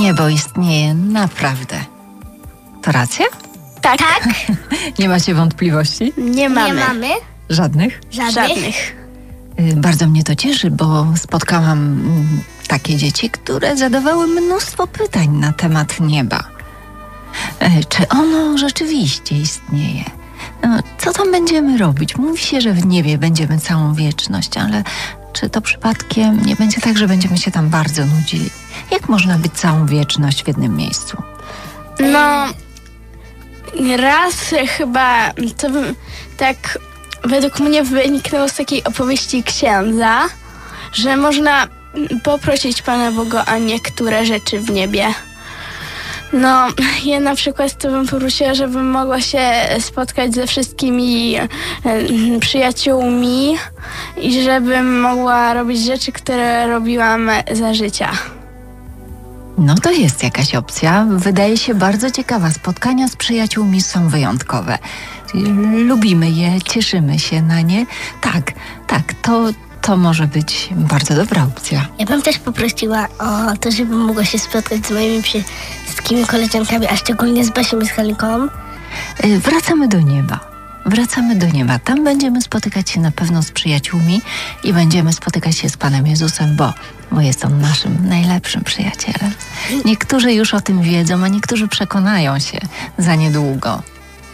Niebo istnieje naprawdę. To racja? Tak. Nie macie wątpliwości? Nie mamy. Nie mamy Żadnych? żadnych. Bardzo mnie to cieszy, bo spotkałam takie dzieci, które zadawały mnóstwo pytań na temat nieba. Czy ono rzeczywiście istnieje? Co tam będziemy robić? Mówi się, że w niebie będziemy całą wieczność, ale czy to przypadkiem nie będzie tak, że będziemy się tam bardzo nudzili? Jak można być całą wieczność w jednym miejscu? No, raz chyba to bym tak według mnie wyniknęło z takiej opowieści księdza, że można poprosić Pana Boga o niektóre rzeczy w niebie. No, ja na przykład to bym poprosiła, żebym mogła się spotkać ze wszystkimi przyjaciółmi i żebym mogła robić rzeczy, które robiłam za życia. No to jest jakaś opcja. Wydaje się bardzo ciekawa. Spotkania z przyjaciółmi są wyjątkowe. Lubimy je, cieszymy się na nie. Tak, to może być bardzo dobra opcja. Ja bym też poprosiła o to, żebym mogła się spotkać z moimi wszystkimi koleżankami, a szczególnie z Basią i z Halinką. Wracamy do nieba. Tam będziemy spotykać się na pewno z przyjaciółmi i będziemy spotykać się z Panem Jezusem, bo jest On naszym najlepszym przyjacielem. Niektórzy już o tym wiedzą, a niektórzy przekonają się za niedługo.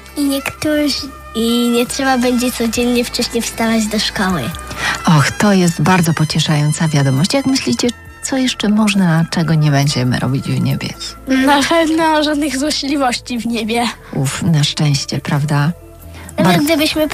I nie trzeba będzie codziennie wcześniej wstawać do szkoły. Och, to jest bardzo pocieszająca wiadomość. Jak myślicie, co jeszcze można, a czego nie będziemy robić w niebie? Na pewno żadnych złośliwości w niebie. Na szczęście, prawda? Nawet gdybyśmy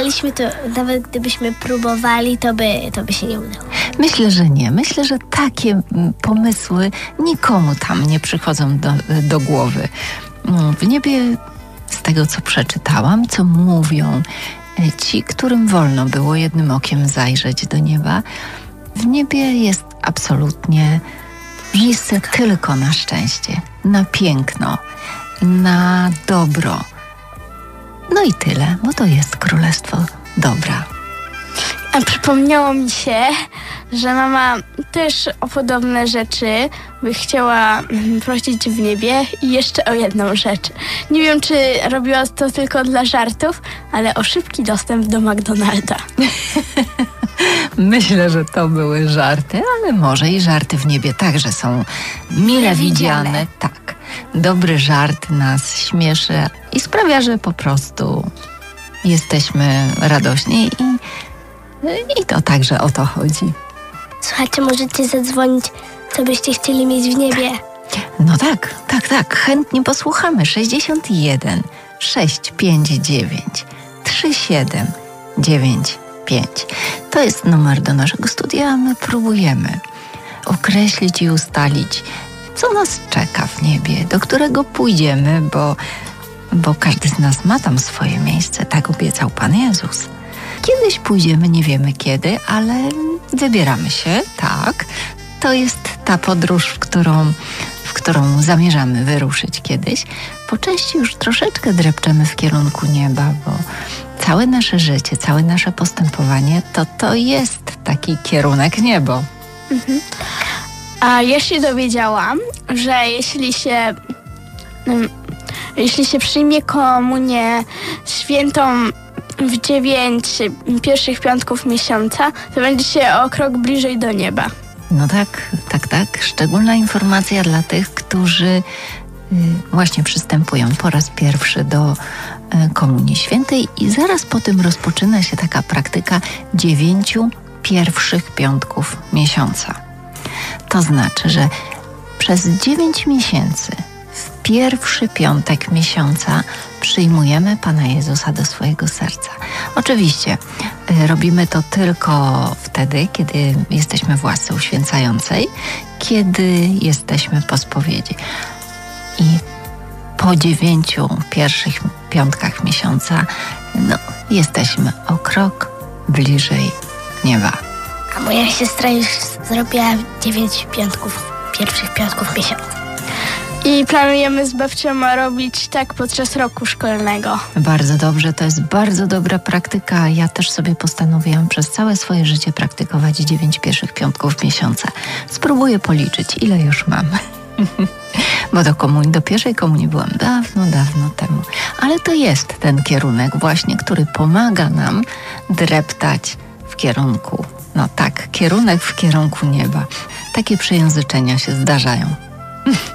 próbowali, to by się nie udało. Myślę, że nie. Myślę, że takie pomysły nikomu tam nie przychodzą do głowy. W niebie, z tego co przeczytałam, co mówią ci, którym wolno było jednym okiem zajrzeć do nieba, w niebie jest absolutnie miejsce tylko na szczęście, na piękno, na dobro. No i tyle, bo to jest królestwo dobra. A przypomniało mi się, że mama też o podobne rzeczy by chciała prosić w niebie i jeszcze o jedną rzecz. Nie wiem, czy robiła to tylko dla żartów, ale o szybki dostęp do McDonalda. Myślę, że to były żarty, ale może i żarty w niebie także są mile widziane. Tak, dobry żart nas śmieszy i sprawia, że po prostu jesteśmy radośni i to także o to chodzi. Słuchajcie, możecie zadzwonić, co byście chcieli mieć w niebie. No tak, chętnie posłuchamy. 61 659 3795. To jest numer do naszego studia, a my próbujemy określić i ustalić, co nas czeka w niebie, do którego pójdziemy, bo każdy z nas ma tam swoje miejsce, tak obiecał Pan Jezus. Kiedyś pójdziemy, nie wiemy kiedy, ale wybieramy się, tak. To jest ta podróż, w którą zamierzamy wyruszyć kiedyś. Po części już troszeczkę drepczemy w kierunku nieba, bo całe nasze życie, całe nasze postępowanie to jest taki kierunek niebo. Mhm. A ja się dowiedziałam, że jeśli się przyjmie komunię świętą w 9 pierwszych piątków miesiąca, to będzie się o krok bliżej do nieba. No tak. Szczególna informacja dla tych, którzy właśnie przystępują po raz pierwszy do Komunii Świętej i zaraz po tym rozpoczyna się taka praktyka 9 pierwszych piątków miesiąca. To znaczy, że przez 9 miesięcy w pierwszy piątek miesiąca przyjmujemy Pana Jezusa do swojego serca. Oczywiście robimy to tylko wtedy, kiedy jesteśmy w łasce uświęcającej, kiedy jesteśmy po spowiedzi. I po 9 pierwszych piątkach miesiąca jesteśmy o krok bliżej nieba. A moja siostra już zrobiła 9 pierwszych piątków miesiąca. I planujemy z babcią robić tak podczas roku szkolnego. Bardzo dobrze, to jest bardzo dobra praktyka. Ja też sobie postanowiłam przez całe swoje życie praktykować 9 pierwszych piątków miesiąca. Spróbuję policzyć, ile już mam. Bo do pierwszej komunii byłam dawno, dawno temu. Ale to jest ten kierunek właśnie, który pomaga nam dreptać w kierunku, no tak, kierunek w kierunku nieba. Takie przejęzyczenia się zdarzają.